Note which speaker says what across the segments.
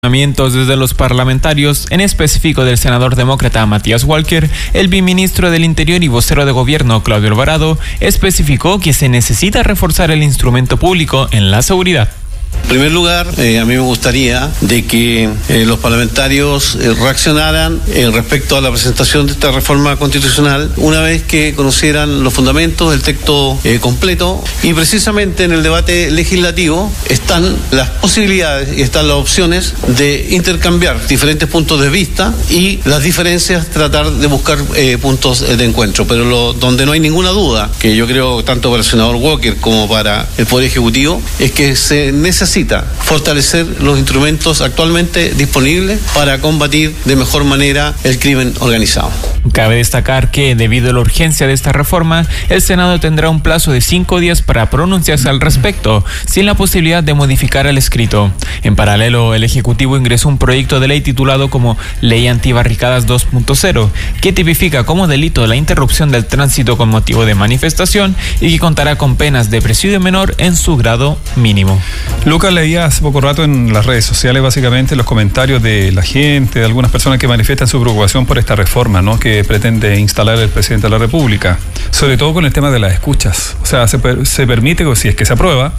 Speaker 1: Desde los parlamentarios, en específico del senador demócrata Matías Walker, el viceministro del Interior y vocero de gobierno Claudio Alvarado especificó que se necesita reforzar el instrumento público en la seguridad.
Speaker 2: En primer lugar, a mí me gustaría de que los parlamentarios reaccionaran respecto a la presentación de esta reforma constitucional una vez que conocieran los fundamentos, el texto completo, y precisamente en el debate legislativo están las posibilidades y están las opciones de intercambiar diferentes puntos de vista y las diferencias tratar de buscar puntos de encuentro, pero donde no hay ninguna duda, que yo creo tanto para el senador Walker como para el Poder Ejecutivo, es que se necesita fortalecer los instrumentos actualmente disponibles para combatir de mejor manera el crimen organizado.
Speaker 1: Cabe destacar que, debido a la urgencia de esta reforma, el Senado tendrá un plazo de 5 días para pronunciarse al respecto, sin la posibilidad de modificar el escrito. En paralelo, el Ejecutivo ingresó un proyecto de ley titulado como Ley Antibarricadas 2.0, que tipifica como delito la interrupción del tránsito con motivo de manifestación y que contará con penas de presidio menor en su grado mínimo.
Speaker 3: Lucas, leía hace poco rato en las redes sociales básicamente los comentarios de la gente, de algunas personas que manifiestan su preocupación por esta reforma, ¿no?, que pretende instalar el presidente de la República, sobre todo con el tema de las escuchas. O sea, se permite, si es que se aprueba,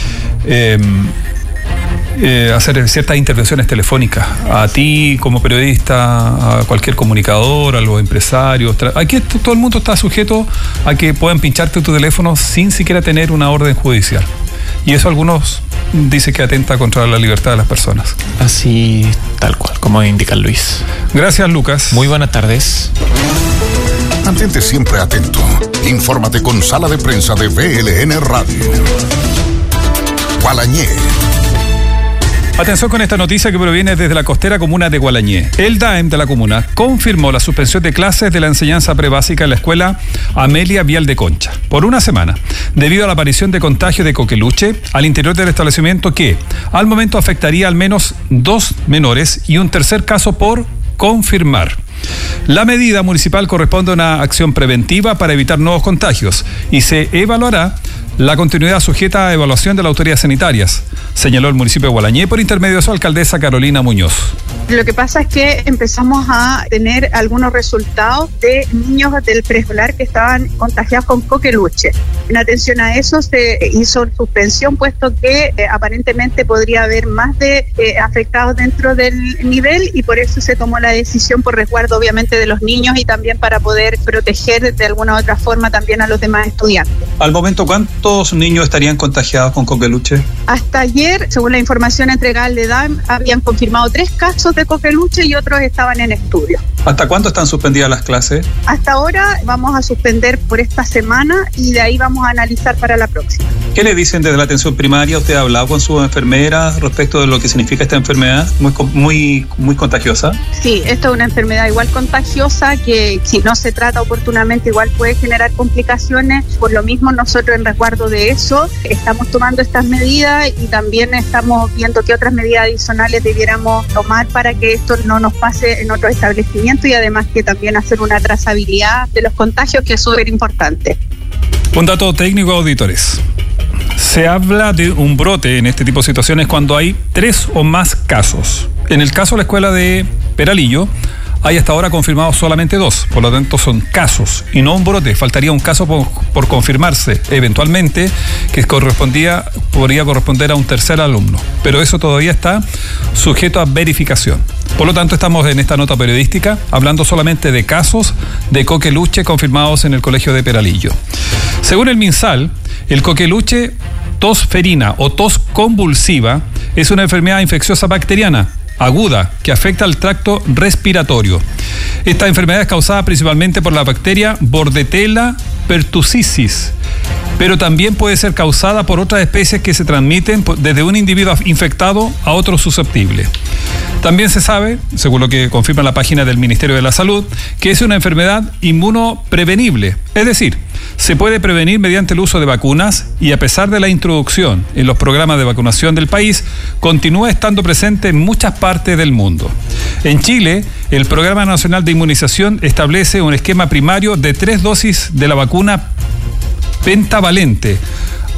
Speaker 3: hacer ciertas intervenciones telefónicas a ti como periodista, a cualquier comunicador, a los empresarios. Aquí todo el mundo está sujeto a que puedan pincharte tu teléfono sin siquiera tener una orden judicial. Y eso algunos dicen que atenta contra la libertad de las personas.
Speaker 1: Así, tal cual, como indica Luis.
Speaker 3: Gracias, Lucas.
Speaker 1: Muy buenas tardes.
Speaker 4: Mantente siempre atento. Infórmate con Sala de Prensa de VLN Radio. Gualañé.
Speaker 3: Atención con esta noticia que proviene desde la costera comuna de Gualañé. El DAEM de la comuna confirmó la suspensión de clases de la enseñanza prebásica en la escuela Amelia Vial de Concha por una semana, debido a la aparición de contagio de coqueluche al interior del establecimiento que, al momento, afectaría al menos 2 menores y un tercer caso por confirmar. La medida municipal corresponde a una acción preventiva para evitar nuevos contagios y se evaluará la continuidad sujeta a evaluación de las autoridades sanitarias, señaló el municipio de Gualañé por intermedio de su alcaldesa Carolina Muñoz.
Speaker 5: Lo que pasa es que empezamos a tener algunos resultados de niños del preescolar que estaban contagiados con coqueluche. En atención a eso se hizo suspensión, puesto que aparentemente podría haber más de afectados dentro del nivel, y por eso se tomó la decisión por resguardo obviamente de los niños y también para poder proteger de alguna u otra forma también a los demás estudiantes.
Speaker 3: Al momento, ¿cuántos niños estarían contagiados con coqueluche?
Speaker 5: Hasta ayer, según la información entregada al DAEM, habían confirmado 3 casos de coqueluche y otros estaban en estudio.
Speaker 3: ¿Hasta cuándo están suspendidas las clases?
Speaker 5: Hasta ahora vamos a suspender por esta semana y de ahí vamos a analizar para la próxima.
Speaker 3: ¿Qué le dicen desde la atención primaria? ¿Usted ha hablado con su enfermera respecto de lo que significa esta enfermedad muy contagiosa?
Speaker 5: Sí, esto es una enfermedad igual contagiosa que si no se trata oportunamente igual puede generar complicaciones. Por lo mismo, nosotros en resguardo de eso estamos tomando estas medidas y también estamos viendo qué otras medidas adicionales debiéramos tomar para que esto no nos pase en otros establecimientos, y además que también hacer una trazabilidad de los contagios, que es súper importante.
Speaker 3: Un dato técnico, auditores. Se habla de un brote en este tipo de situaciones cuando hay 3 o más casos. En el caso de la escuela de Peralillo, hay hasta ahora confirmados solamente 2, por lo tanto son casos y no un brote. Faltaría un caso por confirmarse eventualmente, que podría corresponder a un tercer alumno, pero eso todavía está sujeto a verificación. Por lo tanto, estamos en esta nota periodística hablando solamente de casos de coqueluche confirmados en el colegio de Peralillo. Según el MinSal, el coqueluche tosferina o tos convulsiva es una enfermedad infecciosa bacteriana aguda que afecta al tracto respiratorio. Esta enfermedad es causada principalmente por la bacteria Bordetella pertussis, pero también puede ser causada por otras especies que se transmiten desde un individuo infectado a otro susceptible. También se sabe, según lo que confirma la página del Ministerio de la Salud, que es una enfermedad inmunoprevenible, es decir, se puede prevenir mediante el uso de vacunas, y a pesar de la introducción en los programas de vacunación del país, continúa estando presente en muchas partes del mundo. En Chile, el Programa Nacional de Inmunización establece un esquema primario de 3 dosis de la vacuna pentavalente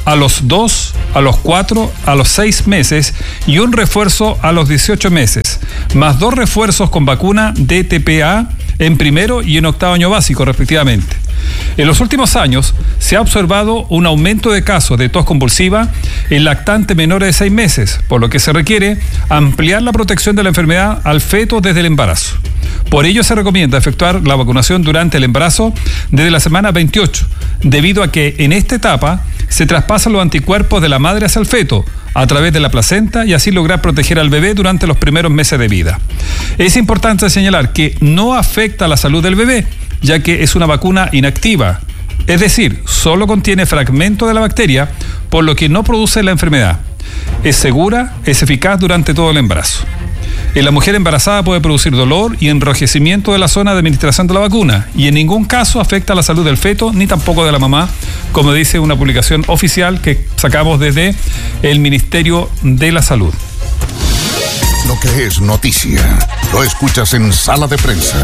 Speaker 3: a los 2, a los 4, a los 6 meses y un refuerzo a los 18 meses, más 2 refuerzos con vacuna DTPA en primero y en octavo año básico, respectivamente. En los últimos años se ha observado un aumento de casos de tos convulsiva en lactantes menores de 6 meses, por lo que se requiere ampliar la protección de la enfermedad al feto desde el embarazo. Por ello se recomienda efectuar la vacunación durante el embarazo desde la semana 28, debido a que en esta etapa se traspasan los anticuerpos de la madre hacia el feto a través de la placenta y así lograr proteger al bebé durante los primeros meses de vida. Es importante señalar que no afecta a la salud del bebé, ya que es una vacuna inactiva, es decir, solo contiene fragmentos de la bacteria, por lo que no produce la enfermedad. Es segura, es eficaz durante todo el embarazo. En la mujer embarazada puede producir dolor y enrojecimiento de la zona de administración de la vacuna y en ningún caso afecta a la salud del feto ni tampoco de la mamá, como dice una publicación oficial que sacamos desde el Ministerio de la Salud.
Speaker 4: Lo que es noticia, lo escuchas en Sala de Prensa.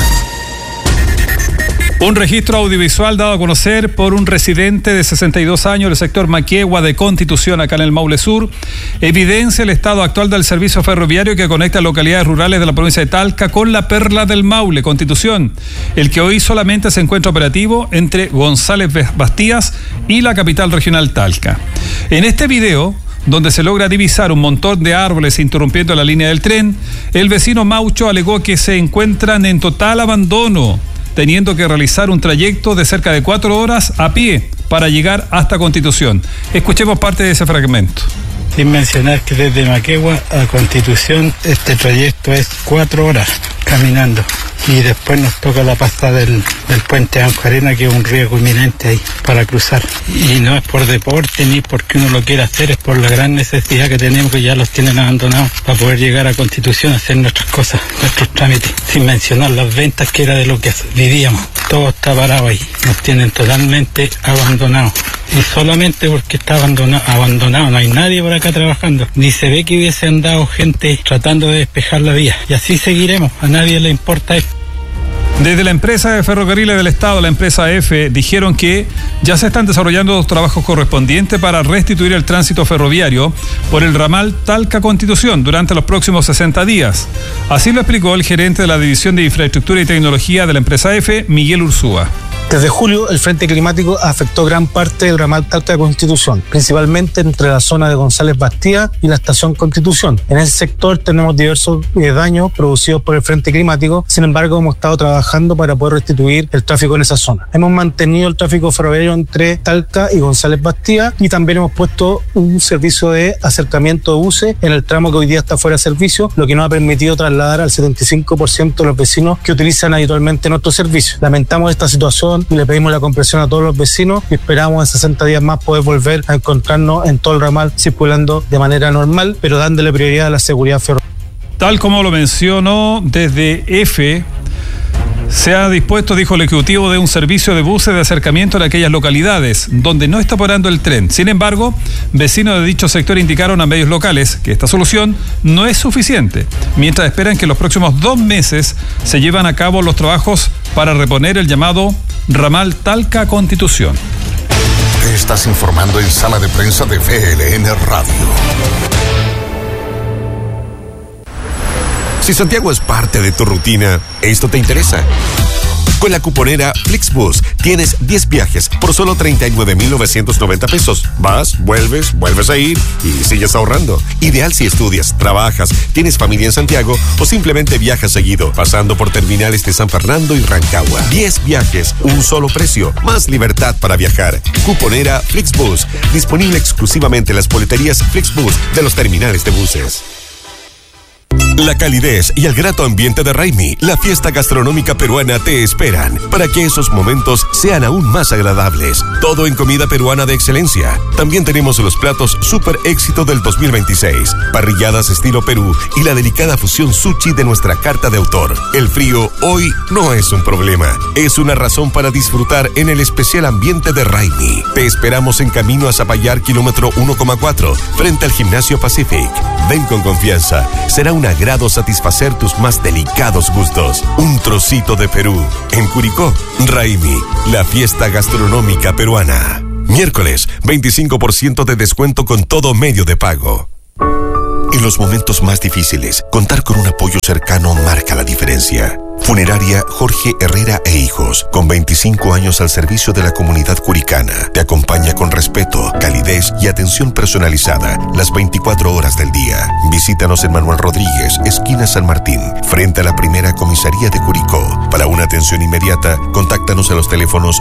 Speaker 3: Un registro audiovisual dado a conocer por un residente de 62 años del sector Maquegua de Constitución, acá en el Maule Sur, evidencia el estado actual del servicio ferroviario que conecta localidades rurales de la provincia de Talca con la perla del Maule, Constitución, el que hoy solamente se encuentra operativo entre González Bastías y la capital regional Talca. En este video, donde se logra divisar un montón de árboles interrumpiendo la línea del tren, el vecino Maucho alegó que se encuentran en total abandono, teniendo que realizar un trayecto de cerca de 4 horas a pie para llegar hasta Constitución. Escuchemos parte de ese fragmento.
Speaker 6: Sin mencionar que desde Maquegua a Constitución este trayecto es 4 horas caminando. Y después nos toca la pasta del puente Anjoarena, que es un riesgo inminente ahí para cruzar. Y no es por deporte ni porque uno lo quiera hacer, es por la gran necesidad que tenemos, que ya los tienen abandonados, para poder llegar a Constitución a hacer nuestras cosas, nuestros trámites. Sin mencionar las ventas, que era de lo que vivíamos. Todo está parado ahí. Nos tienen totalmente abandonados. Y solamente porque está abandonado, no hay nadie por acá trabajando. Ni se ve que hubiese andado gente tratando de despejar la vía. Y así seguiremos, a nadie le importa esto.
Speaker 3: Desde la empresa de ferrocarriles del Estado, la empresa EFE, dijeron que ya se están desarrollando los trabajos correspondientes para restituir el tránsito ferroviario por el ramal Talca-Constitución durante los próximos 60 días. Así lo explicó el gerente de la División de Infraestructura y Tecnología de la empresa EFE, Miguel Ursúa.
Speaker 7: Desde julio, el frente climático afectó gran parte del ramal Talca-Constitución, principalmente entre la zona de González Bastías y la estación Constitución. En ese sector tenemos diversos daños producidos por el frente climático, sin embargo hemos estado trabajando para poder restituir el tráfico en esa zona. Hemos mantenido el tráfico ferroviario entre Talca y González Bastías y también hemos puesto un servicio de acercamiento de buses en el tramo que hoy día está fuera de servicio, lo que nos ha permitido trasladar al 75% de los vecinos que utilizan habitualmente nuestro servicio. Lamentamos esta situación y le pedimos la comprensión a todos los vecinos y esperamos en 60 días más poder volver a encontrarnos en todo el ramal circulando de manera normal, pero dándole prioridad a la seguridad ferroviaria.
Speaker 3: Tal como lo mencionó desde EFE, se ha dispuesto, dijo el ejecutivo, de un servicio de buses de acercamiento en aquellas localidades donde no está operando el tren. Sin embargo, vecinos de dicho sector indicaron a medios locales que esta solución no es suficiente, mientras esperan que en los próximos 2 meses se llevan a cabo los trabajos para reponer el llamado ramal Talca-Constitución.
Speaker 4: Te estás informando en Sala de Prensa de VLN Radio.
Speaker 8: Si Santiago es parte de tu rutina, esto te interesa. Con la cuponera Flixbus tienes 10 viajes por solo 39,990 pesos. Vas, vuelves a ir y sigues ahorrando. Ideal si estudias, trabajas, tienes familia en Santiago o simplemente viajas seguido, pasando por terminales de San Fernando y Rancagua. 10 viajes, un solo precio, más libertad para viajar. Cuponera Flixbus, disponible exclusivamente en las boleterías Flixbus de los terminales de buses. La calidez y el grato ambiente de Raimi, la fiesta gastronómica peruana, te esperan para que esos momentos sean aún más agradables. Todo en comida peruana de excelencia. También tenemos los platos super éxito del 2026, parrilladas estilo Perú y la delicada fusión sushi de nuestra carta de autor. El frío hoy no es un problema, es una razón para disfrutar en el especial ambiente de Raimi. Te esperamos en camino a Zapallar, kilómetro 1,4, frente al Gimnasio Pacific. Ven con confianza, será un agrado satisfacer tus más delicados gustos. Un trocito de Perú. En Curicó, Raimi, la fiesta gastronómica peruana. Miércoles, 25% de descuento con todo medio de pago. En los momentos más difíciles, contar con un apoyo cercano marca la diferencia. Funeraria Jorge Herrera e Hijos, con 25 años al servicio de la comunidad curicana, te acompaña con respeto, calidez y atención personalizada las 24 horas del día. Visítanos en Manuel Rodríguez, esquina San Martín, frente a la primera comisaría de Curicó. Para una atención inmediata, contáctanos a los teléfonos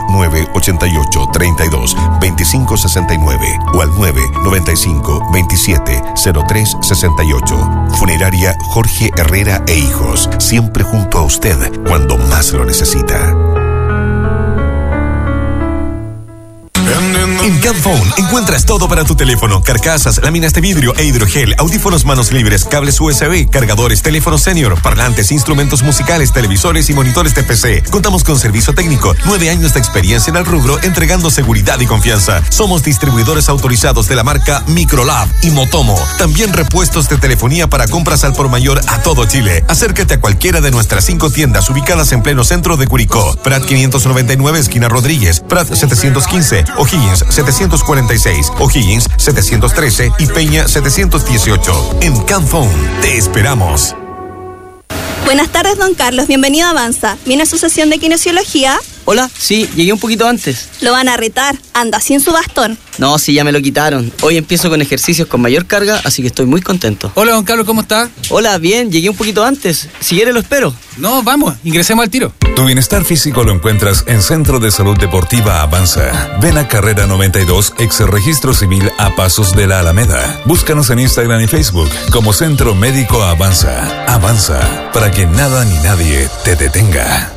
Speaker 8: 988-32-2569 o al 995-27-0368. Funeraria Jorge Herrera e Hijos, siempre junto a usted cuando más lo necesita. En Camphone encuentras todo para tu teléfono: carcasas, láminas de vidrio e hidrogel, audífonos manos libres, cables USB, cargadores, teléfonos senior, parlantes, instrumentos musicales, televisores y monitores de PC. Contamos con servicio técnico, 9 años de experiencia en el rubro, entregando seguridad y confianza. Somos distribuidores autorizados de la marca Microlab y Motomo. También repuestos de telefonía para compras al por mayor a todo Chile. Acércate a cualquiera de nuestras 5 tiendas ubicadas en pleno centro de Curicó: Prat 599, esquina Rodríguez; Prat 715, O'Higgins 746, O'Higgins 713 y Peña 718. En Camphone te esperamos.
Speaker 9: Buenas tardes, don Carlos. Bienvenido a Avanza. ¿Viene a su sesión de kinesiología?
Speaker 10: Hola, sí, llegué un poquito antes.
Speaker 9: Lo van a retar. Anda sin su bastón.
Speaker 10: No, sí, ya me lo quitaron. Hoy empiezo con ejercicios con mayor carga, así que estoy muy contento.
Speaker 11: Hola, don Carlos, ¿cómo está?
Speaker 10: Hola, bien, llegué un poquito antes. Si quiere lo espero.
Speaker 11: No, vamos, ingresemos al tiro.
Speaker 12: Tu bienestar físico lo encuentras en Centro de Salud Deportiva Avanza. Ven a Carrera 92, ex Registro Civil, a pasos de la Alameda. Búscanos en Instagram y Facebook como Centro Médico Avanza. Avanza, para que nada ni nadie te detenga.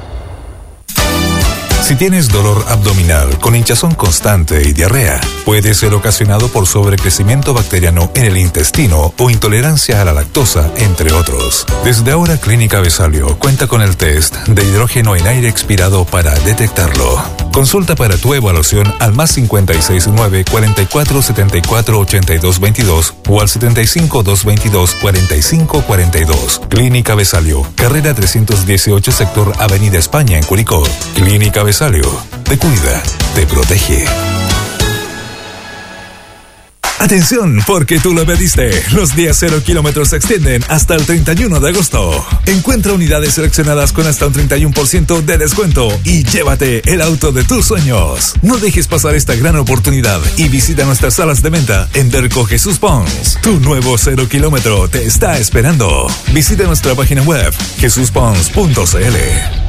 Speaker 12: Si tienes dolor abdominal con hinchazón constante y diarrea, puede ser ocasionado por sobrecrecimiento bacteriano en el intestino o intolerancia a la lactosa, entre otros. Desde ahora, Clínica Besalio cuenta con el test de hidrógeno en aire expirado para detectarlo. Consulta para tu evaluación al +56 9 44 74 82 22 o al 75 222 45 42. Clínica Besalio, carrera 318, sector Avenida España, en Curicó. Clínica Besalio, te cuida, te protege. Atención, porque tú lo pediste. Los días 0 kilómetros se extienden hasta el 31 de agosto. Encuentra unidades seleccionadas con hasta un 31% de descuento y llévate el auto de tus sueños. No dejes pasar esta gran oportunidad y visita nuestras salas de venta en Derco Jesús Pons. Tu nuevo 0 kilómetro te está esperando. Visita nuestra página web jesuspons.cl.